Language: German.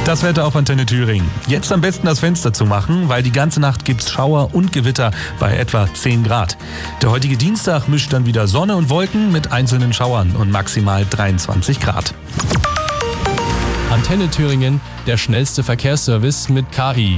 Das Wetter auf Antenne Thüringen. Jetzt am besten das Fenster zu machen, weil die ganze Nacht gibt's Schauer und Gewitter bei etwa 10 Grad. Der heutige Dienstag mischt dann wieder Sonne und Wolken mit einzelnen Schauern und maximal 23 Grad. Antenne Thüringen, der schnellste Verkehrsservice mit KI.